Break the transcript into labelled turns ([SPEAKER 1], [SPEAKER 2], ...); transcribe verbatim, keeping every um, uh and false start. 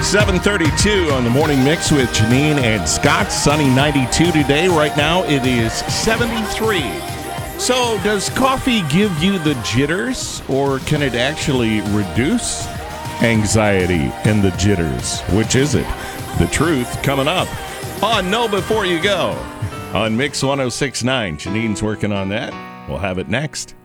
[SPEAKER 1] seven thirty-two on the Morning Mix with Janine and Scott. Sunny ninety-two today. Right now it is seventy-three. So does coffee give you the jitters, or can it actually reduce anxiety and the jitters? Which is it? The truth coming up on Know Before You Go on Mix one oh six point nine. Janine's working on that. We'll have it next.